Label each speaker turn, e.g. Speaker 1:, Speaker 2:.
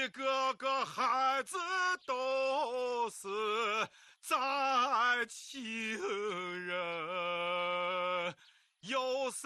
Speaker 1: 一个个孩子都是咱亲人，有